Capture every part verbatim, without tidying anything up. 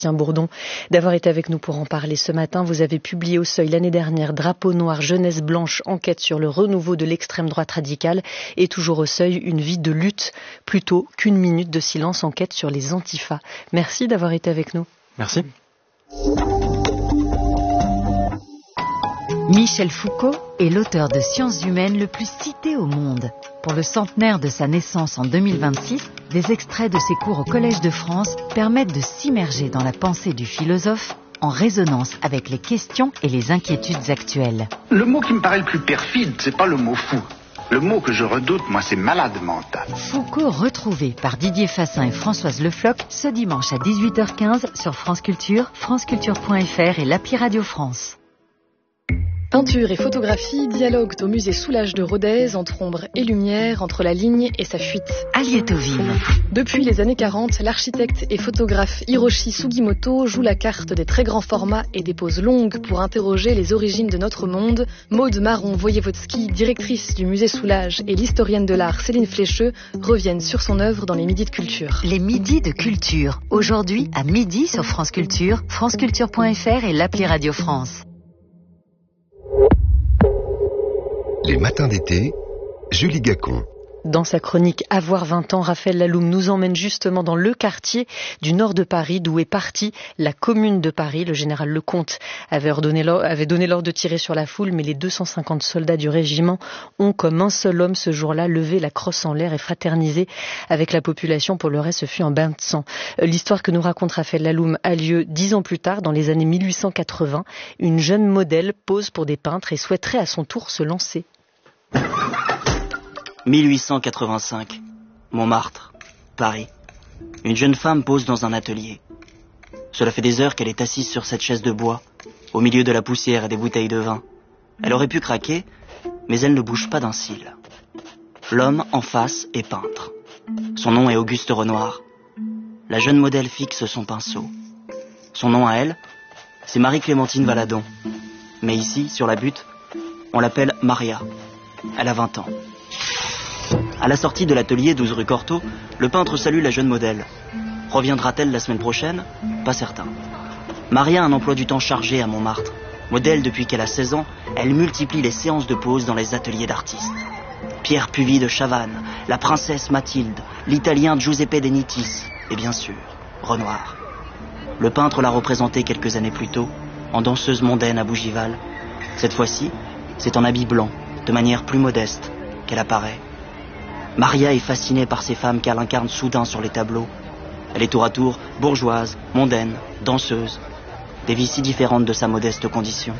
Tiens Bourdon, d'avoir été avec nous pour en parler ce matin. Vous avez publié au Seuil l'année dernière Drapeau noir, jeunesse blanche, enquête sur le renouveau de l'extrême droite radicale, et toujours au Seuil, une vie de lutte plutôt qu'une minute de silence, enquête sur les antifas. Merci d'avoir été avec nous. Merci. Michel Foucault est l'auteur de sciences humaines le plus cité au monde. Pour le centenaire de sa naissance en deux mille vingt-six, des extraits de ses cours au Collège de France permettent de s'immerger dans la pensée du philosophe en résonance avec les questions et les inquiétudes actuelles. Le mot qui me paraît le plus perfide, c'est pas le mot fou. Le mot que je redoute, moi, c'est malade mental. Foucault retrouvé par Didier Fassin et Françoise Lefloc ce dimanche à dix-huit heures quinze sur France Culture, franceculture point f r et l'appli Radio France. Peinture et photographie dialoguent au musée Soulages de Rodez entre ombre et lumière, entre la ligne et sa fuite. Aliétoville. Depuis les années quarante, l'architecte et photographe Hiroshi Sugimoto joue la carte des très grands formats et des poses longues pour interroger les origines de notre monde. Maude Marron-Voyevodsky, directrice du musée Soulages, et l'historienne de l'art Céline Flécheux reviennent sur son œuvre dans les Midis de Culture. Les Midis de Culture. Aujourd'hui, à midi sur France Culture, franceculture point f r et l'appli Radio France. Les matins d'été, Julie Gacon. Dans sa chronique Avoir vingt ans, Raphaël Laloum nous emmène justement dans le quartier du nord de Paris, d'où est partie la commune de Paris. Le général Lecomte avait, ordonné, avait donné l'ordre de tirer sur la foule, mais les deux cent cinquante soldats du régiment ont, comme un seul homme ce jour-là, levé la crosse en l'air et fraternisé avec la population. Pour le reste, ce fut un bain de sang. L'histoire que nous raconte Raphaël Laloum a lieu dix ans plus tard, dans les années mille huit cent quatre-vingts. Une jeune modèle pose pour des peintres et souhaiterait à son tour se lancer. mille huit cent quatre-vingt-cinq, Montmartre, Paris. Une jeune femme pose dans un atelier. Cela fait des heures qu'elle est assise sur cette chaise de bois, au milieu de la poussière et des bouteilles de vin. Elle aurait pu craquer, mais elle ne bouge pas d'un cil. L'homme en face est peintre. Son nom est Auguste Renoir. La jeune modèle fixe son pinceau. Son nom à elle, c'est Marie-Clémentine Valadon. Mais ici, sur la butte, on l'appelle Maria. Elle a vingt ans. À la sortie de l'atelier douze rue Cortot, le peintre salue la jeune modèle. Reviendra-t-elle la semaine prochaine? Pas certain. Maria a un emploi du temps chargé à Montmartre. Modèle depuis qu'elle a seize ans, elle multiplie les séances de pose dans les ateliers d'artistes. Pierre Puvis de Chavannes, la princesse Mathilde, l'italien Giuseppe De Nittis, et bien sûr, Renoir. Le peintre l'a représenté quelques années plus tôt, en danseuse mondaine à Bougival. Cette fois-ci, c'est en habit blanc, de manière plus modeste, qu'elle apparaît. Maria est fascinée par ces femmes qu'elle incarne soudain sur les tableaux. Elle est tour à tour bourgeoise, mondaine, danseuse, des vies si différentes de sa modeste condition.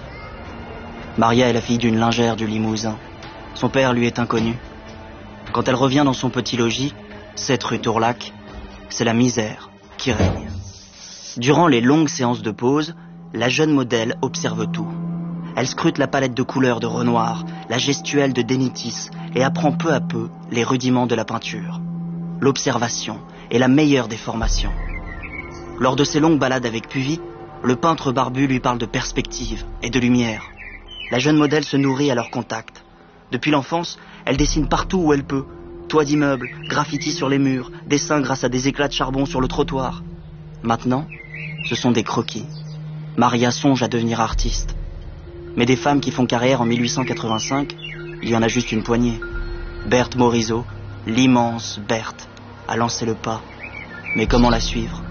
Maria est la fille d'une lingère du Limousin. Son père lui est inconnu. Quand elle revient dans son petit logis, sept rue Tourlac, c'est la misère qui règne. Durant les longues séances de pose, la jeune modèle observe tout. Elle scrute la palette de couleurs de Renoir, la gestuelle de De Nittis et apprend peu à peu les rudiments de la peinture. L'observation est la meilleure des formations. Lors de ses longues balades avec Puvis, le peintre barbu lui parle de perspective et de lumière. La jeune modèle se nourrit à leur contact. Depuis l'enfance, elle dessine partout où elle peut. Toits d'immeubles, graffitis sur les murs, dessins grâce à des éclats de charbon sur le trottoir. Maintenant, ce sont des croquis. Maria songe à devenir artiste. Mais des femmes qui font carrière en mille huit cent quatre-vingt-cinq, il y en a juste une poignée. Berthe Morisot, l'immense Berthe, a lancé le pas. Mais comment la suivre?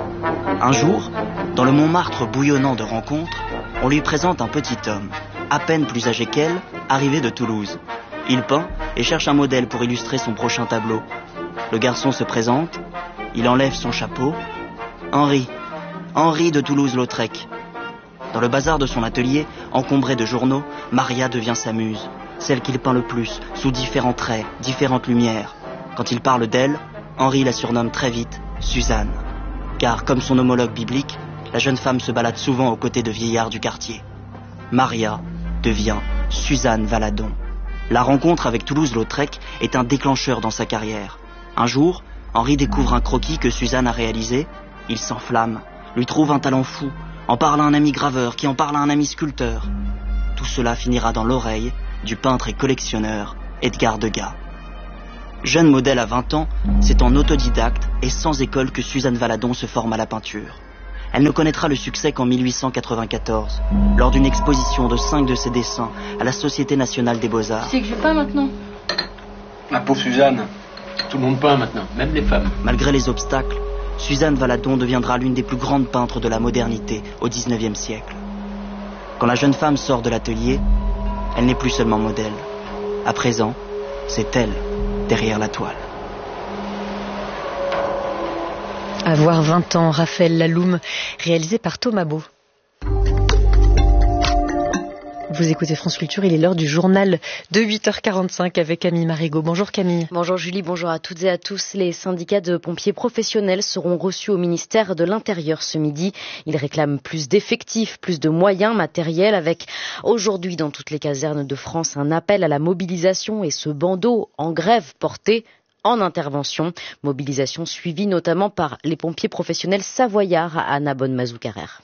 Un jour, dans le Montmartre bouillonnant de rencontres, on lui présente un petit homme, à peine plus âgé qu'elle, arrivé de Toulouse. Il peint et cherche un modèle pour illustrer son prochain tableau. Le garçon se présente, il enlève son chapeau. Henri, Henri de Toulouse-Lautrec. Dans le bazar de son atelier, encombré de journaux, Maria devient sa muse, celle qu'il peint le plus, sous différents traits, différentes lumières. Quand il parle d'elle, Henri la surnomme très vite Suzanne. Car, comme son homologue biblique, la jeune femme se balade souvent aux côtés de vieillards du quartier. Maria devient Suzanne Valadon. La rencontre avec Toulouse-Lautrec est un déclencheur dans sa carrière. Un jour, Henri découvre un croquis que Suzanne a réalisé. Il s'enflamme, lui trouve un talent fou, en parle à un ami graveur, qui en parle à un ami sculpteur. Tout cela finira dans l'oreille du peintre et collectionneur Edgar Degas. Jeune modèle à vingt ans, c'est en autodidacte et sans école que Suzanne Valadon se forme à la peinture. Elle ne connaîtra le succès qu'en mille huit cent quatre-vingt-quatorze, lors d'une exposition de cinq de ses dessins à la Société nationale des beaux-arts. Tu sais que je peins maintenant. La pauvre Suzanne, tout le monde peint maintenant, même les femmes. Malgré les obstacles, Suzanne Valadon deviendra l'une des plus grandes peintres de la modernité au dix-neuvième siècle. Quand la jeune femme sort de l'atelier, elle n'est plus seulement modèle. À présent, c'est elle, derrière la toile. Avoir vingt ans, Raphaël Laloum, réalisé par Thomas Beau. Vous écoutez France Culture, il est l'heure du journal de huit heures quarante-cinq avec Camille Marigot. Bonjour Camille. Bonjour Julie, bonjour à toutes et à tous. Les syndicats de pompiers professionnels seront reçus au ministère de l'Intérieur ce midi. Ils réclament plus d'effectifs, plus de moyens matériels avec aujourd'hui dans toutes les casernes de France un appel à la mobilisation et ce bandeau en grève porté en intervention. Mobilisation suivie notamment par les pompiers professionnels savoyards à Narbonne-Mazoucarer.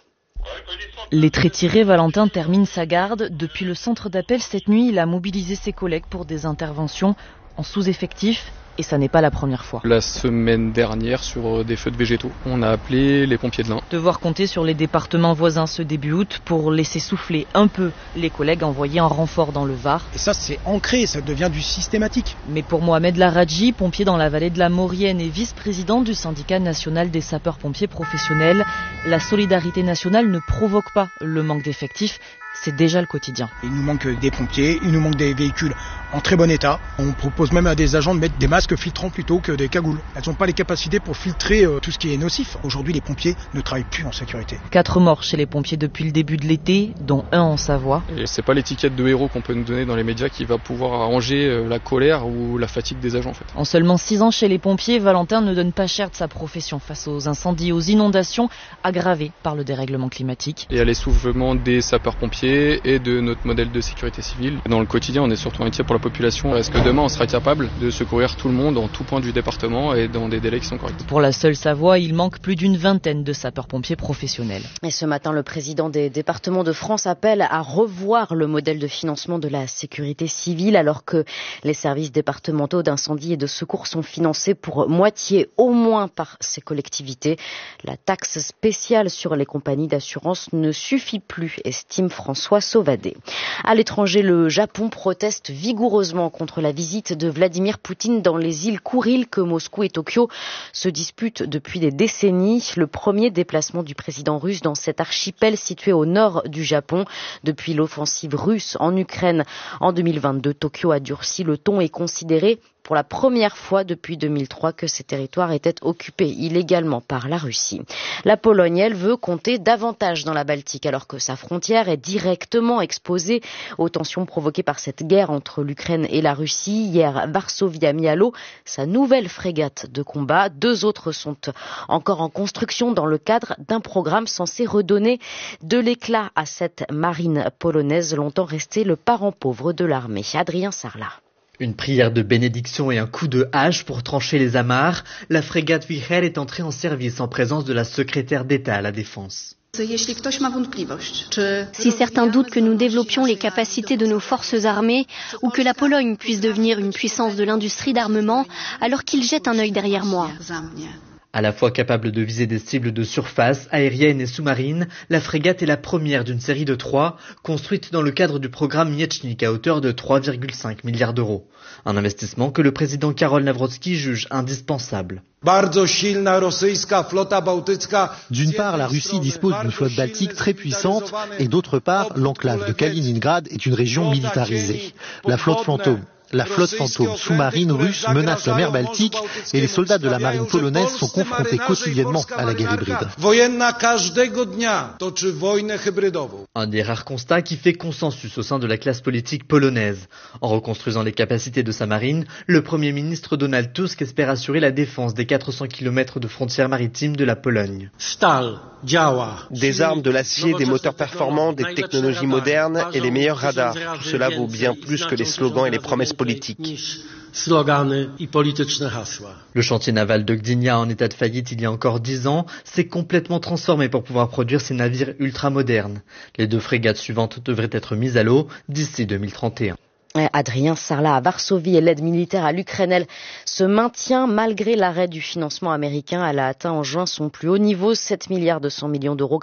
Les traits tirés, Valentin termine sa garde. Depuis le centre d'appel cette nuit, il a mobilisé ses collègues pour des interventions en sous-effectif. Et ça n'est pas la première fois. La semaine dernière, sur des feux de végétaux, on a appelé les pompiers de l'Ain. Devoir compter sur les départements voisins ce début août pour laisser souffler un peu les collègues envoyés en renfort dans le Var. Et ça, c'est ancré, ça devient du systématique. Mais pour Mohamed Laradji, pompier dans la vallée de la Maurienne et vice-président du syndicat national des sapeurs-pompiers professionnels, la solidarité nationale ne provoque pas le manque d'effectifs. C'est déjà le quotidien. Il nous manque des pompiers, il nous manque des véhicules en très bon état. On propose même à des agents de mettre des masques filtrants plutôt que des cagoules. Elles n'ont pas les capacités pour filtrer euh, tout ce qui est nocif. Aujourd'hui, les pompiers ne travaillent plus en sécurité. Quatre morts chez les pompiers depuis le début de l'été, dont un en Savoie. Et c'est pas l'étiquette de héros qu'on peut nous donner dans les médias qui va pouvoir arranger la colère ou la fatigue des agents en fait. En seulement six ans chez les pompiers, Valentin ne donne pas cher de sa profession face aux incendies et aux inondations aggravées par le dérèglement climatique. Et à l'essoufflement des sapeurs-pompiers et de notre modèle de sécurité civile. Dans le quotidien, on est surtout inquiet pour la population. Est-ce que demain, on sera capable de secourir tout le monde en tout point du département et dans des délais qui sont corrects? Pour la seule Savoie, il manque plus d'une vingtaine de sapeurs-pompiers professionnels. Et ce matin, le président des départements de France appelle à revoir le modèle de financement de la sécurité civile alors que les services départementaux d'incendie et de secours sont financés pour moitié au moins par ces collectivités. La taxe spéciale sur les compagnies d'assurance ne suffit plus, estime François Sauvadet. À l'étranger, le Japon proteste vigoureusement contre la visite de Vladimir Poutine dans les îles Kouril que Moscou et Tokyo se disputent depuis des décennies. Le premier déplacement du président russe dans cet archipel situé au nord du Japon depuis l'offensive russe en Ukraine en deux mille vingt-deux. Tokyo a durci le ton et considéré pour la première fois depuis deux mille trois que ces territoires étaient occupés illégalement par la Russie. La Pologne, elle, veut compter davantage dans la Baltique alors que sa frontière est directement exposée aux tensions provoquées par cette guerre entre l'Ukraine et la Russie. Hier, Varsovie a mis à l'eau sa nouvelle frégate de combat. Deux autres sont encore en construction dans le cadre d'un programme censé redonner de l'éclat à cette marine polonaise, longtemps restée le parent pauvre de l'armée. Adrien Sarlat. Une prière de bénédiction et un coup de hache pour trancher les amarres, la frégate Wicher est entrée en service en présence de la secrétaire d'État à la Défense. Si certains doutent que nous développions les capacités de nos forces armées ou que la Pologne puisse devenir une puissance de l'industrie d'armement, alors qu'ils jettent un œil derrière moi. À la fois capable de viser des cibles de surface, aériennes et sous-marines, la frégate est la première d'une série de trois, construite dans le cadre du programme Miecznik à hauteur de trois virgule cinq milliards d'euros. Un investissement que le président Karol Nawrocki juge indispensable. D'une part, la Russie dispose d'une flotte baltique très puissante et d'autre part, l'enclave de Kaliningrad est une région militarisée. La flotte fantôme. La flotte fantôme sous-marine russe menace la mer Baltique et les soldats de la marine polonaise sont confrontés quotidiennement à la guerre hybride. Un des rares constats qui fait consensus au sein de la classe politique polonaise. En reconstruisant les capacités de sa marine, le Premier ministre Donald Tusk espère assurer la défense des quatre cents kilomètres de frontières maritimes de la Pologne. Des armes, de l'acier, des moteurs performants, des technologies modernes et les meilleurs radars. Tout cela vaut bien plus que les slogans et les promesses politiques. Le chantier naval de Gdynia, en état de faillite il y a encore dix ans, s'est complètement transformé pour pouvoir produire ces navires ultramodernes. Les deux frégates suivantes devraient être mises à l'eau d'ici deux mille trente et un. Adrien Sarlat à Varsovie et l'aide militaire à l'Ukraine, elle, se maintient malgré l'arrêt du financement américain. Elle a atteint en juin son plus haut niveau, sept milliards deux cents millions d'euros